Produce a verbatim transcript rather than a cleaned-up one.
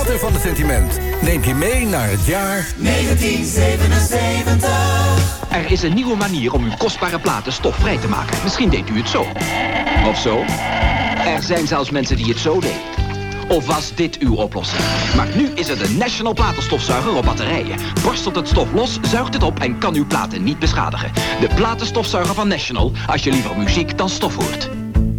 theater van het sentiment neemt je mee naar het jaar negentien zevenenzeventig. Er is een nieuwe manier om uw kostbare platen stofvrij te maken. Misschien deed u het zo. Of zo. Er zijn zelfs mensen die het zo deden. Of was dit uw oplossing? Maar nu is er de National Platenstofzuiger op batterijen. Borstelt het stof los, zuigt het op en kan uw platen niet beschadigen. De platenstofzuiger van National, als je liever muziek dan stof hoort.